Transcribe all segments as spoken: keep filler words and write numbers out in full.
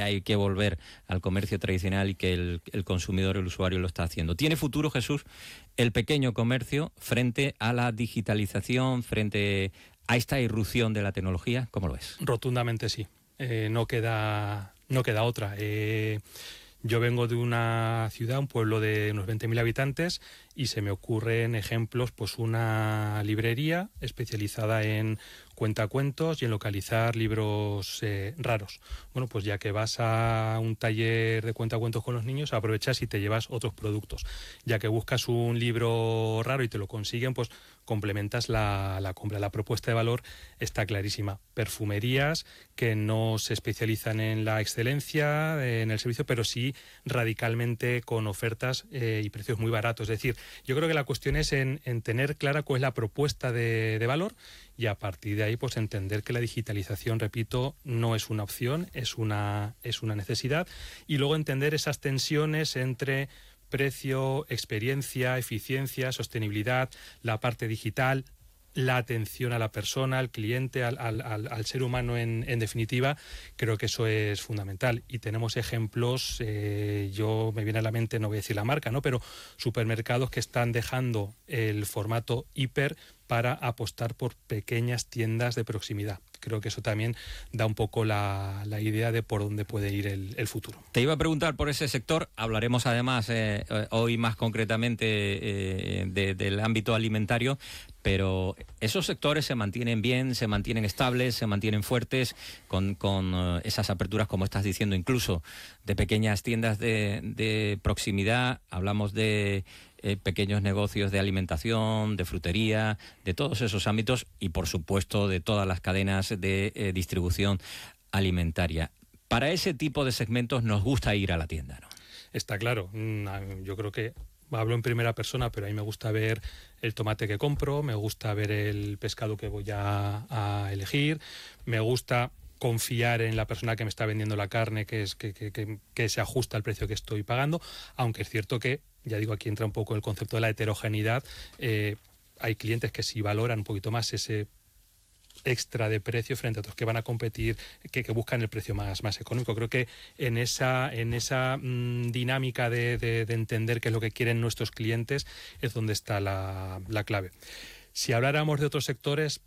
hay que volver al comercio tradicional y que el, el consumidor, el usuario lo está haciendo. ¿Tiene futuro, Jesús, el pequeño comercio frente a la digitalización, frente a esta irrupción de la tecnología? ¿Cómo lo ves? Rotundamente sí. Eh, no queda, no queda otra. Eh, yo vengo de una ciudad, un pueblo de unos veinte mil habitantes, y se me ocurren ejemplos, pues una librería especializada en cuentacuentos y en localizar libros eh, raros. Bueno, pues ya que vas a un taller de cuentacuentos con los niños, aprovechas y te llevas otros productos. Ya que buscas un libro raro y te lo consiguen, pues complementas la, la compra. La propuesta de valor está clarísima. Perfumerías que no se especializan en la excelencia, en el servicio, pero sí radicalmente con ofertas eh, y precios muy baratos. Es decir, yo creo que la cuestión es en, en tener clara cuál es la propuesta de, de valor, y a partir de ahí pues entender que la digitalización, repito, no es una opción, es una, es una necesidad, y luego entender esas tensiones entre precio, experiencia, eficiencia, sostenibilidad, la parte digital, la atención a la persona, al cliente, al, al, al ser humano en, en definitiva. Creo que eso es fundamental, y tenemos ejemplos, eh, yo me viene a la mente, no voy a decir la marca, ¿no?, pero supermercados que están dejando el formato hiper para apostar por pequeñas tiendas de proximidad. Creo que eso también da un poco la, la idea de por dónde puede ir el, el futuro. Te iba a preguntar por ese sector. Hablaremos además eh, hoy más concretamente eh, de, del ámbito alimentario, pero esos sectores se mantienen bien, se mantienen estables, se mantienen fuertes con, con uh, esas aperturas, como estás diciendo, incluso de pequeñas tiendas de, de proximidad. Hablamos de Eh, pequeños negocios de alimentación, de frutería, de todos esos ámbitos, y por supuesto de todas las cadenas de eh, distribución alimentaria. Para ese tipo de segmentos nos gusta ir a la tienda, ¿no? Está claro. Yo creo que hablo en primera persona, pero a mí me gusta ver el tomate que compro, me gusta ver el pescado que voy a, a elegir, me gusta confiar en la persona que me está vendiendo la carne, que es que, que, que, que se ajusta al precio que estoy pagando, aunque es cierto que, ya digo, aquí entra un poco el concepto de la heterogeneidad. Eh, hay clientes que sí valoran un poquito más ese extra de precio frente a otros que van a competir, que, que buscan el precio más, más económico. Creo que en esa, en esa mmm, dinámica de, de, de entender qué es lo que quieren nuestros clientes es donde está la, la clave. Si habláramos de otros sectores,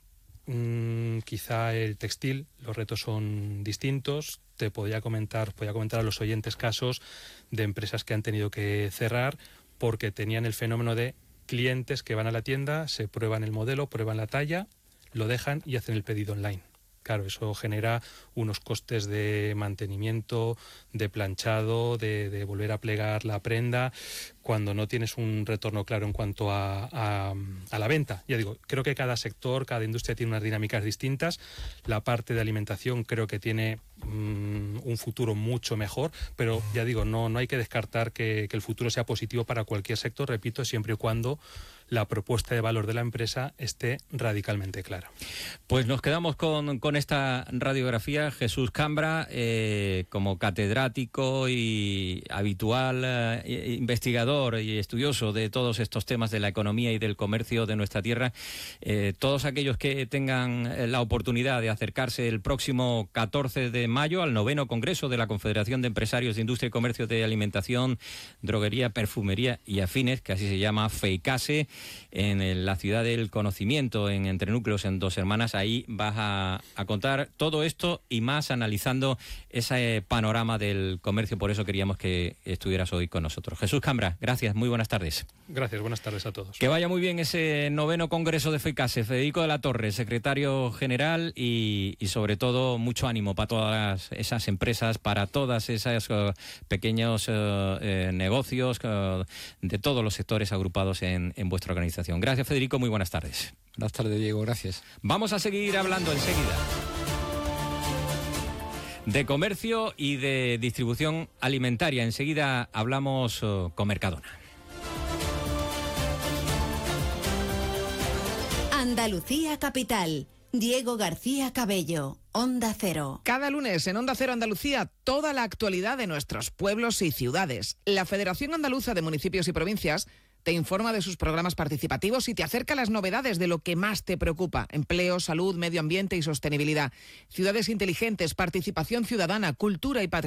mmm, quizá el textil, los retos son distintos. Te podría comentar, podría comentar a los oyentes casos de empresas que han tenido que cerrar porque tenían el fenómeno de clientes que van a la tienda, se prueban el modelo, prueban la talla, lo dejan y hacen el pedido online. Claro, eso genera unos costes de mantenimiento, de planchado, de, de volver a plegar la prenda, cuando no tienes un retorno claro en cuanto a, a, a la venta. Ya digo, creo que cada sector, cada industria tiene unas dinámicas distintas. La parte de alimentación creo que tiene mmm, un futuro mucho mejor, pero ya digo, no, no hay que descartar que, que el futuro sea positivo para cualquier sector, repito, siempre y cuando la propuesta de valor de la empresa esté radicalmente clara. Pues nos quedamos con, con esta radiografía. Jesús Cambra, eh, como catedrático y habitual eh, investigador y estudioso de todos estos temas de la economía y del comercio de nuestra tierra, eh, todos aquellos que tengan la oportunidad de acercarse el próximo catorce de mayo al noveno Congreso de la Confederación de Empresarios de Industria y Comercio de Alimentación, Droguería, Perfumería y Afines, que así se llama, FEICASE, en la ciudad del conocimiento, en Entre Núcleos, en Dos Hermanas. Ahí vas a, a contar todo esto y más, analizando ese panorama del comercio. Por eso queríamos que estuvieras hoy con nosotros. Jesús Cambra, gracias, muy buenas tardes. Gracias, buenas tardes a todos. Que vaya muy bien ese noveno Congreso de FEICASE. Federico de la Torre, secretario general, y, y sobre todo mucho ánimo para todas esas empresas, para todas esos uh, pequeños uh, eh, negocios uh, de todos los sectores agrupados en, en vuestra organización. Gracias, Federico, muy buenas tardes. Buenas tardes, Diego, gracias. Vamos a seguir hablando enseguida de comercio y de distribución alimentaria. Enseguida hablamos uh, con Mercadona. Andalucía Capital. Diego García Cabello, Onda Cero. Cada lunes en Onda Cero Andalucía, toda la actualidad de nuestros pueblos y ciudades. La Federación Andaluza de Municipios y Provincias te informa de sus programas participativos y te acerca las novedades de lo que más te preocupa: empleo, salud, medio ambiente y sostenibilidad. Ciudades inteligentes, participación ciudadana, cultura y patrimonio.